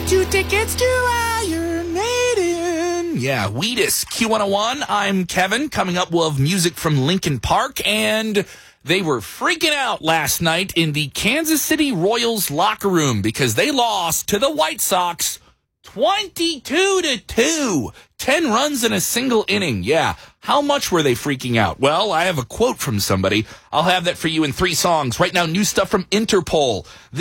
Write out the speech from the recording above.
Get 2 tickets to Iron Maiden. Yeah, Wheatus, Q101. I'm Kevin, coming up with music from Linkin Park, and they were freaking out last night in the Kansas City Royals locker room because they lost to the White Sox 22-2. 10 runs in a single inning. Yeah. How much were they freaking out? Well, I have a quote from somebody. I'll have that for you in 3 songs. Right now, new stuff from Interpol.